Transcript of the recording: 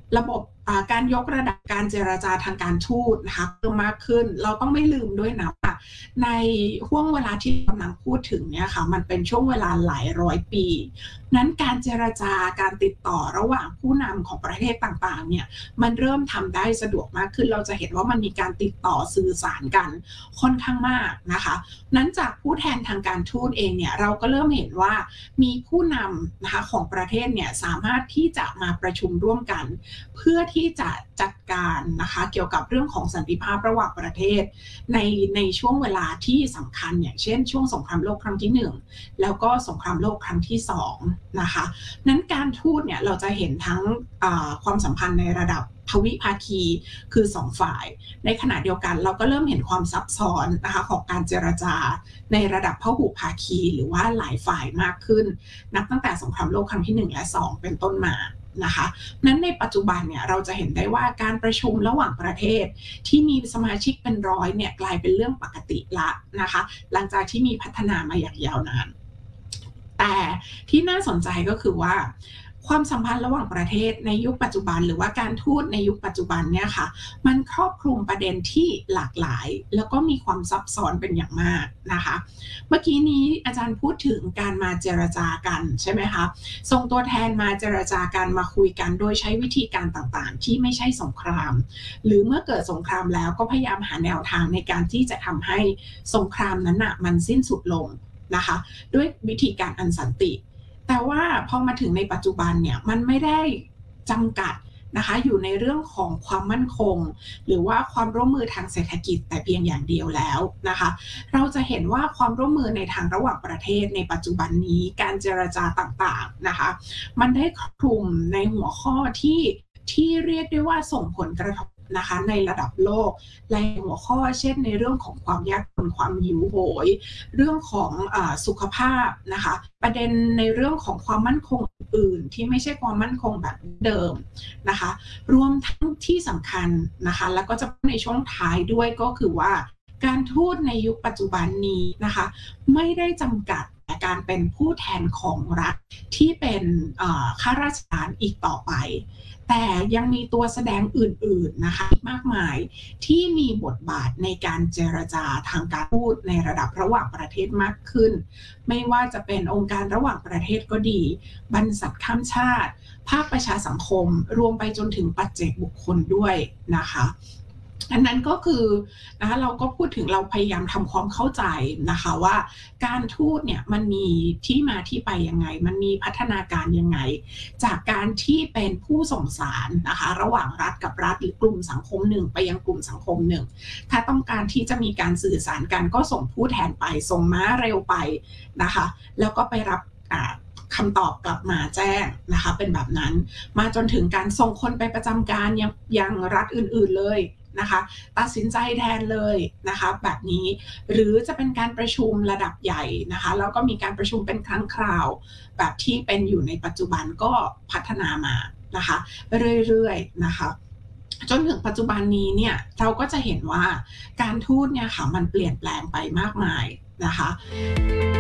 ระบบการยกระดับการเจรจาทางการทูตนะคะเพิ่มมากขึ้นเราต้องไม่ลืมด้วยนะว่าในห้วงเวลาที่กำลังพูดถึงเนี่ยค่ะมันเป็นช่วงเวลาหลายร้อยปีนั้นการเจรจาการติดต่อระหว่างผู้นำของประเทศต่างๆเนี่ยมันเริ่มทำได้สะดวกมากขึ้นเราจะเห็นว่ามันมีการติดต่อสื่อสารกันค่อนข้างมากนะคะนั้นจากผู้แทนทางการทูตเองเนี่ยเราก็เริ่มเห็นว่ามีผู้นำนะคะของประเทศเนี่ยสามารถที่จะมาประชุมร่วมกันเพื่อที่จะจัดการนะคะเกี่ยวกับเรื่องของสันติภาพระหว่างประเทศในช่วงเวลาที่สำคัญอย่างเช่นช่วงสงครามโลกครั้งที่1แล้วก็สงครามโลกครั้งที่2นะคะนั้นการทูตเนี่ยเราจะเห็นทั้งความสัมพันธ์ในระดับทวิภาคีคือ2ฝ่ายในขณะเดียวกันเราก็เริ่มเห็นความซับซ้อนนะคะของการเจรจาในระดับพหุภาคีหรือว่าหลายฝ่ายมากขึ้นนับตั้งแต่สงครามโลกครั้งที่1และ2เป็นต้นมานะคะนั้นในปัจจุบันเนี่ยเราจะเห็นได้ว่าการประชุมระหว่างประเทศที่มีสมาชิกเป็นร้อยเนี่ยกลายเป็นเรื่องปกติละนะคะหลังจากที่มีพัฒนามาอย่างยาวนานแต่ที่น่าสนใจก็คือว่าความสัมพันธ์ระหว่างประเทศในยุคปัจจุบันหรือว่าการทูตในยุคปัจจุบันเนี่ยค่ะมันครอบคลุมประเด็นที่หลากหลายแล้วก็มีความซับซ้อนเป็นอย่างมากนะคะเมื่อกี้นี้อาจารย์พูดถึงการมาเจรจากันใช่ไหมคะส่งตัวแทนมาเจรจากันมาคุยกันโดยใช้วิธีการต่างๆที่ไม่ใช่สงครามหรือเมื่อเกิดสงครามแล้วก็พยายามหาแนวทางในการที่จะทำให้สงครามนั้นน่ะมันสิ้นสุดลงนะคะด้วยวิธีการอันสันติแต่ว่าพอมาถึงในปัจจุบันเนี่ยมันไม่ได้จำกัดนะคะอยู่ในเรื่องของความมั่นคงหรือว่าความร่วมมือทางเศรษฐกิจแต่เพียงอย่างเดียวแล้วนะคะเราจะเห็นว่าความร่วมมือในทางระหว่างประเทศในปัจจุบันนี้การเจรจาต่างๆนะคะมันได้คลุมในหัวข้อที่เรียกได้ว่าส่งผลกระทบนะคะในระดับโลกในหัวข้อเช่นในเรื่องของความยากจนความหิวโหยเรื่องของสุขภาพนะคะประเด็นในเรื่องของความมั่นคงอื่นที่ไม่ใช่ความมั่นคงแบบเดิมนะคะรวมทั้งที่สำคัญนะคะแล้วก็จะในช่วงท้ายด้วยก็คือว่าการทูตในยุคปัจจุบันนี้นะคะไม่ได้จำกัดการเป็นผู้แทนของรัฐที่เป็นข้าราชการอีกต่อไปแต่ยังมีตัวแสดงอื่นๆนะคะมากมายที่มีบทบาทในการเจรจาทางการทูตในระดับระหว่างประเทศมากขึ้นไม่ว่าจะเป็นองค์การระหว่างประเทศก็ดีบรรษัทข้ามชาติภาคประชาสังคมรวมไปจนถึงปัจเจกบุคคลด้วยนะคะอันนั้นก็คือนะคะเราก็พูดถึงเราพยายามทำความเข้าใจนะคะว่าการทูตเนี่ยมันมีที่มาที่ไปยังไงมันมีพัฒนาการยังไงจากการที่เป็นผู้ส่งสารนะคะระหว่างรัฐกับรัฐหรือกลุ่มสังคมหนึ่งไปยังกลุ่มสังคมหนึ่งถ้าต้องการที่จะมีการสื่อสารกันก็ส่งผู้แทนไปส่งม้าเร็วไปนะคะแล้วก็ไปรับคำตอบกลับมาแจ้งนะคะเป็นแบบนั้นมาจนถึงการส่งคนไปประจำการยังรัฐอื่นๆเลยนะคะตัดสินใจแทนเลยนะคะแบบนี้หรือจะเป็นการประชุมระดับใหญ่นะคะแล้วก็มีการประชุมเป็นครั้งคราวแบบที่เป็นอยู่ในปัจจุบันก็พัฒนามานะคะเรื่อยๆนะคะจนถึงปัจจุบันนี้เนี่ยเราก็จะเห็นว่าการทูตเนี่ยค่ะมันเปลี่ยนแปลงไปมากมายนะคะ